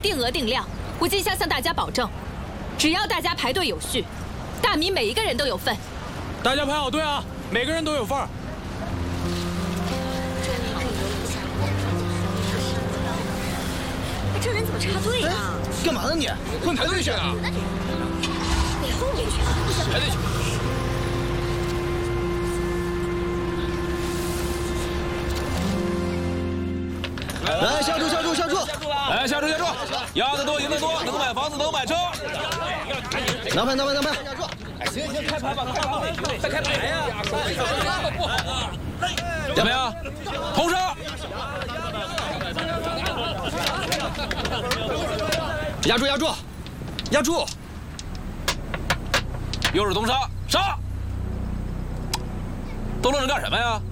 定额定量。我今夏向大家保证，只要大家排队有序，大米每一个人都有份。 大家排好队啊，每个人都有份儿。 这人怎么插队啊？ 干嘛呢你？快排队去啊！ 得后面去， 排队去。来，下注！ 来，下注！压得多，赢得多，能买房子，能买车。 拿牌！ 行，开牌吧，再开牌呀！怎么样？同杀！ 压住！ 又是同杀，杀！都愣着干什么呀？